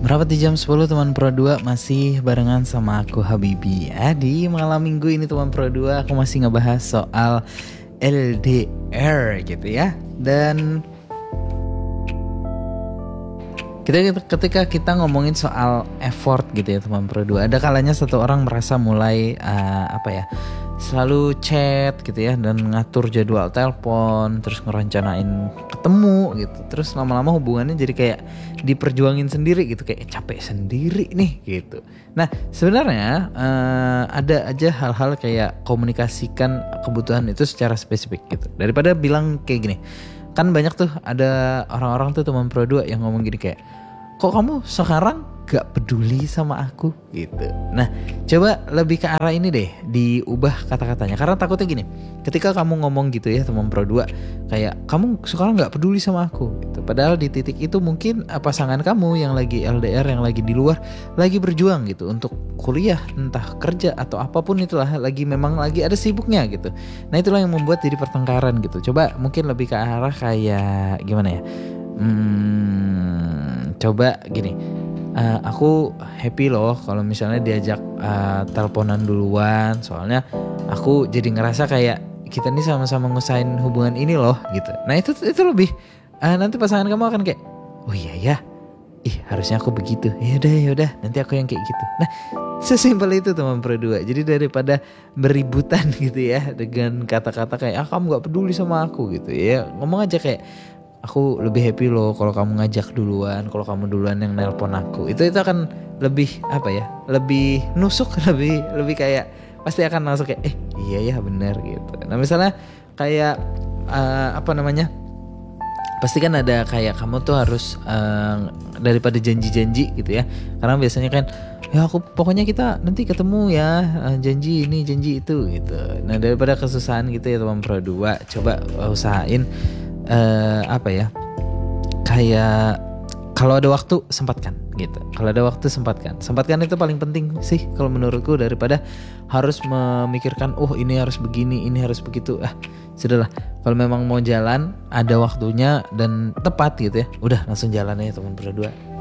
Berapa di jam 10 teman Pro 2 masih barengan sama aku Habibi ya. Di malam minggu ini teman Pro 2 aku masih ngebahas soal LDR gitu ya. Dan ketika kita ngomongin soal effort gitu ya teman Pro 2, ada kalanya satu orang merasa mulai selalu chat gitu ya, dan ngatur jadwal telepon, terus ngerencanain ketemu gitu. Terus lama-lama hubungannya jadi kayak diperjuangin sendiri gitu, kayak capek sendiri nih gitu. Nah sebenarnya ada aja hal-hal kayak komunikasikan kebutuhan itu secara spesifik gitu, daripada bilang kayak gini. Kan banyak tuh ada orang-orang tuh teman Pro 2 yang ngomong gini kayak, kok kamu sekarang gak peduli sama aku gitu. Nah coba lebih ke arah ini deh, diubah kata-katanya. Karena takutnya gini, ketika kamu ngomong gitu ya teman Pro 2, kayak kamu sekarang gak peduli sama aku gitu. Padahal di titik itu mungkin pasangan kamu yang lagi LDR, yang lagi di luar, lagi berjuang gitu untuk kuliah, entah kerja atau apapun itulah, memang lagi ada sibuknya gitu. Nah itulah yang membuat jadi pertengkaran gitu. Coba mungkin lebih ke arah kayak gimana ya, coba gini, aku happy loh kalau misalnya diajak teleponan duluan, soalnya aku jadi ngerasa kayak kita nih sama-sama ngusahain hubungan ini loh gitu. Nah itu lebih nanti pasangan kamu akan kayak, oh iya ya, harusnya aku begitu. Yaudah nanti aku yang kayak gitu. Nah sesimpel itu teman Pro 2. Jadi daripada beributan gitu ya dengan kata-kata kayak kamu gak peduli sama aku gitu ya, ngomong aja kayak, aku lebih happy loh kalau kamu ngajak duluan, kalau kamu duluan yang nelpon aku. Itu akan lebih lebih nusuk, lebih kayak pasti akan langsung kayak iya ya benar gitu. Nah misalnya kayak pasti kan ada kayak kamu tuh harus daripada janji-janji gitu ya. Karena biasanya kan ya aku pokoknya kita nanti ketemu ya, janji ini janji itu gitu. Nah daripada kesusahan gitu ya teman Pro 2, coba usahain kayak kalau ada waktu sempatkan gitu. Kalau ada waktu sempatkan itu paling penting sih kalau menurutku, daripada harus memikirkan ini harus begini, ini harus begitu. Sudahlah, kalau memang mau jalan ada waktunya dan tepat gitu ya, udah langsung jalan aja teman Pro 2.